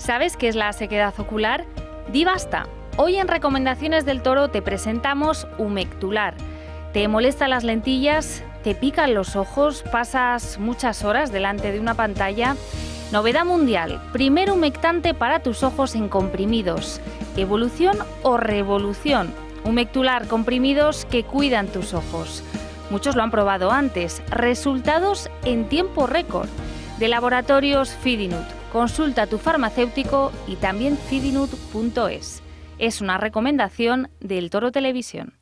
¿Sabes qué es la sequedad ocular? Di basta. Hoy en Recomendaciones del Toro te presentamos Humectular. ¿Te molestan las lentillas? ¿Te pican los ojos? ¿Pasas muchas horas delante de una pantalla? Novedad mundial, primer humectante para tus ojos en comprimidos. ¿Evolución o revolución? Humectular, comprimidos que cuidan tus ojos. Muchos lo han probado antes. Resultados en tiempo récord. De Laboratorios Fidinut. Consulta a tu farmacéutico y también fidinut.es. Es una recomendación del Toro Televisión.